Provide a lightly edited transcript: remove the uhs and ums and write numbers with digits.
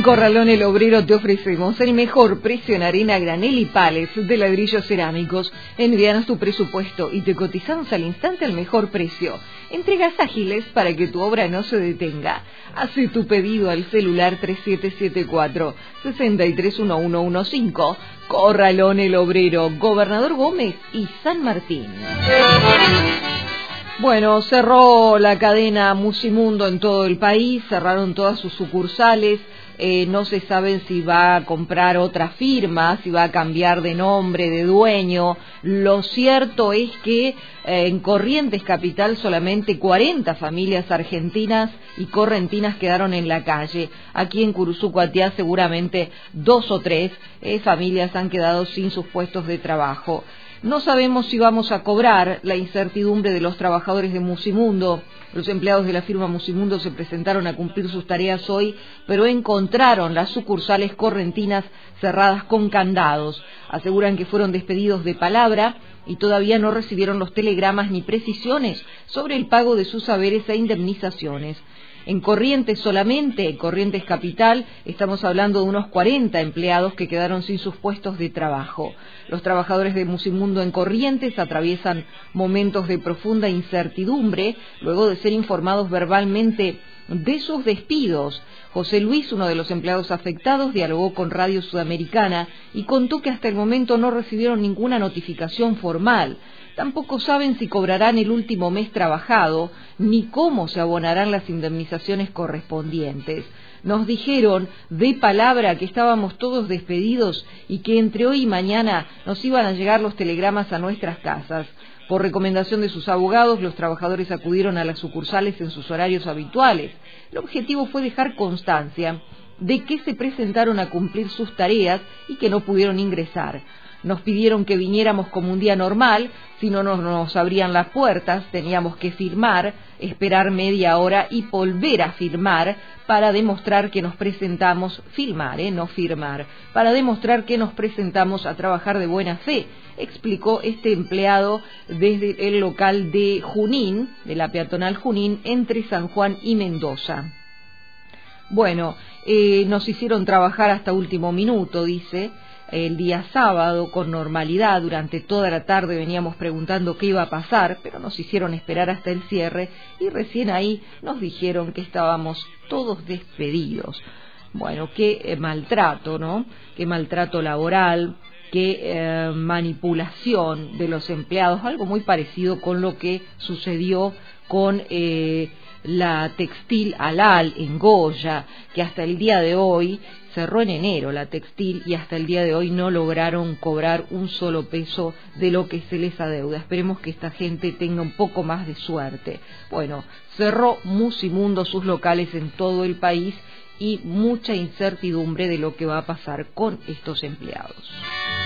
Corralón El Obrero te ofrecemos el mejor precio en arena, granel y pales de ladrillos cerámicos. Envíanos tu presupuesto y te cotizamos al instante al mejor precio. Entregas ágiles para que tu obra no se detenga. Hace tu pedido al celular 3774-631115. Corralón El Obrero, Gobernador Gómez y San Martín. Bueno, cerró la cadena Musimundo en todo el país, cerraron todas sus sucursales. No se sabe si va a comprar otra firma, si va a cambiar de nombre, de dueño. Lo cierto es que en Corrientes Capital solamente 40 familias argentinas y correntinas quedaron en la calle. Aquí en Curuzú-Cuatiá seguramente 2 o 3 familias han quedado sin sus puestos de trabajo. No sabemos si vamos a cobrar. La incertidumbre de los trabajadores de Musimundo. Los empleados de la firma Musimundo se presentaron a cumplir sus tareas hoy, pero encontraron las sucursales correntinas cerradas con candados. Aseguran que fueron despedidos de palabra y todavía no recibieron los telegramas ni precisiones sobre el pago de sus haberes e indemnizaciones. En Corrientes solamente, en Corrientes Capital, estamos hablando de unos 40 empleados que quedaron sin sus puestos de trabajo. Los trabajadores de Musimundo en Corrientes atraviesan momentos de profunda incertidumbre luego de ser informados verbalmente de sus despidos. José Luis, uno de los empleados afectados, dialogó con Radio Sudamericana y contó que hasta el momento no recibieron ninguna notificación formal. Tampoco saben si cobrarán el último mes trabajado, ni cómo se abonarán las indemnizaciones correspondientes. Nos dijeron de palabra que estábamos todos despedidos y que entre hoy y mañana nos iban a llegar los telegramas a nuestras casas. Por recomendación de sus abogados, los trabajadores acudieron a las sucursales en sus horarios habituales. El objetivo fue dejar constancia de que se presentaron a cumplir sus tareas y que no pudieron ingresar. Nos pidieron que viniéramos como un día normal, si no nos abrían las puertas, teníamos que firmar, esperar media hora y volver a firmar para demostrar que nos presentamos, no firmar, para demostrar que nos presentamos a trabajar de buena fe, explicó este empleado desde el local de Junín, de la peatonal Junín, entre San Juan y Mendoza. Bueno, nos hicieron trabajar hasta último minuto, dice. El día sábado, con normalidad, durante toda la tarde veníamos preguntando qué iba a pasar, pero nos hicieron esperar hasta el cierre y recién ahí nos dijeron que estábamos todos despedidos. Bueno, qué maltrato, ¿no? Qué maltrato laboral, qué manipulación de los empleados, algo muy parecido con lo que sucedió con la textil Alal en Goya, que hasta el día de hoy, cerró en enero la textil y hasta el día de hoy no lograron cobrar un solo peso de lo que se les adeuda. Esperemos que esta gente tenga un poco más de suerte. Bueno, cerró Musimundo sus locales en todo el país y mucha incertidumbre de lo que va a pasar con estos empleados.